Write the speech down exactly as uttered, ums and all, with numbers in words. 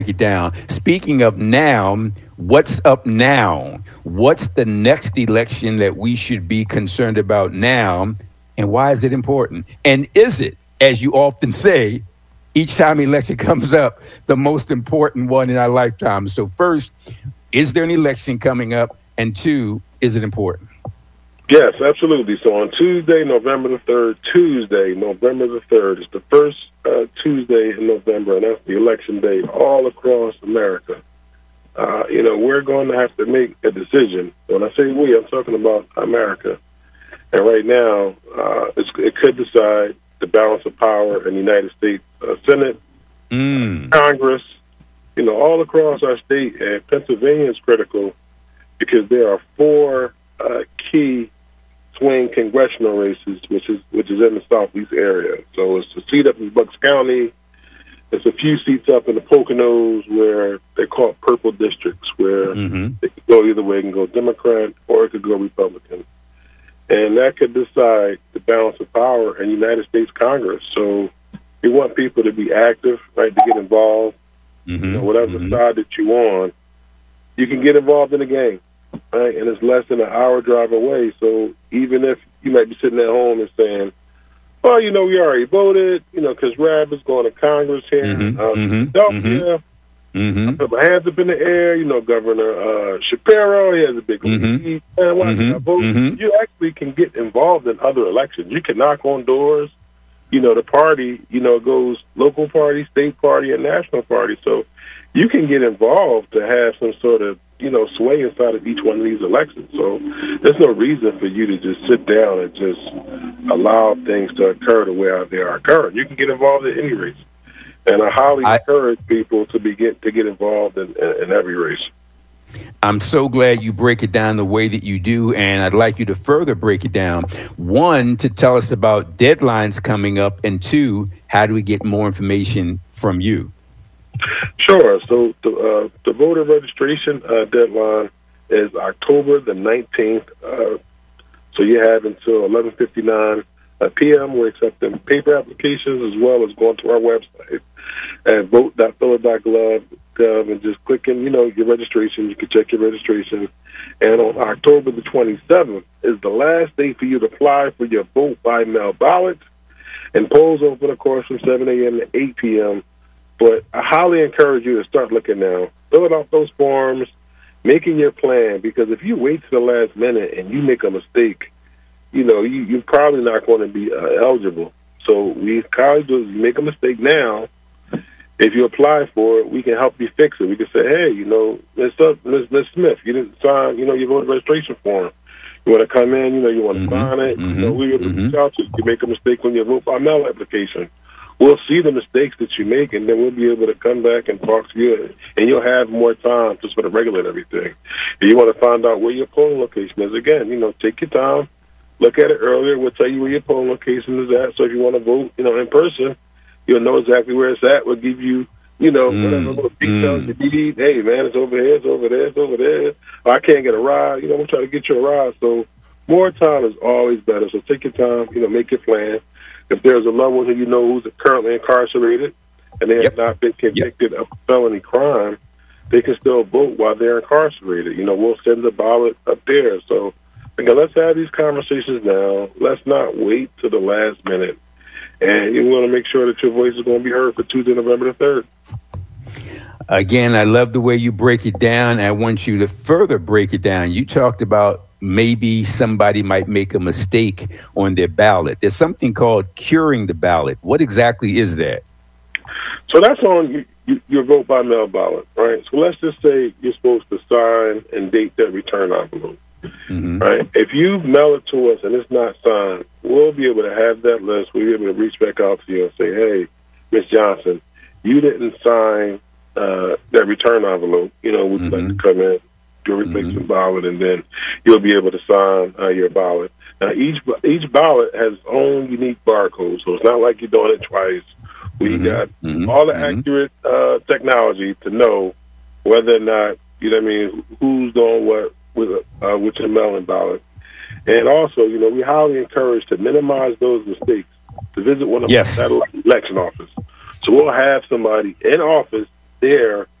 it down. Speaking of now, what's up now? What's the next election that we should be concerned about now? And why is it important? And is it, as you often say, each time election comes up, the most important one in our lifetime? So first, is there an election coming up? And two, is it important? Yes, absolutely. So on Tuesday, November the third, Tuesday, November the third, is the first uh, Tuesday in November, and that's the election day all across America. Uh, you know, we're going to have to make a decision. When I say we, I'm talking about America. And right now, uh, it's, it could decide the balance of power in the United States uh, Senate, mm. Congress, you know, all across our state. And Pennsylvania is critical because there are four uh, key swing congressional races, which is which is in the southeast area. So it's a seat up in Bucks County. There's a few seats up in the Poconos where they're called purple districts, where mm-hmm. it could go either way. It can go Democrat or it could go Republican. And that could decide the balance of power in United States Congress. So we want people to be active, right, to get involved. Mm-hmm. You know, whatever mm-hmm. side that you're on, you can get involved in the game, right? And it's less than an hour drive away. So even if you might be sitting at home and saying, well, you know, we already voted, you know, because Rab is going to Congress here mm-hmm. in uh, mm-hmm. Philadelphia. Mm-hmm. I put my hands up in the air. You know, Governor uh, Shapiro, he has a big mm-hmm. lead. Man, why mm-hmm. I vote? Mm-hmm. You actually can get involved in other elections. You can knock on doors. You know, the party, you know, goes local party, state party, and national party. So you can get involved to have some sort of, you know, sway inside of each one of these elections. So there's no reason for you to just sit down and just allow things to occur the way they are occurring. You can get involved in any race. And I highly I, encourage people to be get, to get involved in, in, in every race. I'm so glad you break it down the way that you do, and I'd like you to further break it down. One, to tell us about deadlines coming up, and two, how do we get more information from you? Sure. So the, uh, the voter registration uh, deadline is October the nineteenth. Uh, so you have until eleven fifty-nine uh, p m. We're accepting paper applications as well as going to our website at vote dot phila dot gov and just clicking, you know, your registration. You can check your registration. And on October the twenty-seventh is the last day for you to apply for your vote by mail ballot. And polls open, of course, from seven a m to eight p m But I highly encourage you to start looking now, filling out those forms, making your plan, because if you wait to the last minute and you make a mistake, you know, you, you're probably not going to be uh, eligible. So we encourage you to make a mistake now. If you apply for it, we can help you fix it. We can say, hey, you know, Miss Miss Smith, you didn't sign, you know, your voter registration form. You want to come in, you know, you want to mm-hmm. sign it. Mm-hmm. You know, we will mm-hmm. reach out to you. You make a mistake on your vote by mail application. We'll see the mistakes that you make, and then we'll be able to come back and talk to you, and you'll have more time to sort of regulate everything. If you want to find out where your polling location is, again, you know, take your time, look at it earlier. We'll tell you where your polling location is at. So if you want to vote, you know, in person, you'll know exactly where it's at. We'll give you, you know, mm, whatever little details mm. you need. Hey, man, it's over here, it's over there, it's over there. Oh, I can't get a ride. You know, we'll try to get you a ride. So more time is always better. So take your time, you know, make your plan. If there's a loved one who you know who's currently incarcerated and they have yep. not been convicted yep. of a felony crime, they can still vote while they're incarcerated. You know, we'll send the ballot up there. So, again, let's have these conversations now. Let's not wait till the last minute. And you want to make sure that your voice is going to be heard for Tuesday, November the third. Again, I love the way you break it down. I want you to further break it down. You talked about maybe somebody might make a mistake on their ballot. There's something called curing the ballot. What exactly is that? So that's on you, you, your vote by mail ballot, right? So let's just say you're supposed to sign and date that return envelope, mm-hmm. right? If you mail it to us and it's not signed, we'll be able to have that list. We'll be able to reach back out to you and say, hey, Miss Johnson, you didn't sign uh, that return envelope. You know, we'd mm-hmm. like to come in, do a replacement mm-hmm. ballot, and then you'll be able to sign uh, your ballot. Now, each each ballot has its own unique barcode, so it's not like you're doing it twice. We mm-hmm. got mm-hmm. all the mm-hmm. accurate uh, technology to know whether or not, you know what I mean, who's doing what with uh, with your mail-in ballot. And also, you know, we highly encourage to minimize those mistakes, to visit one of yes. our satellite election office. So we'll have somebody in office there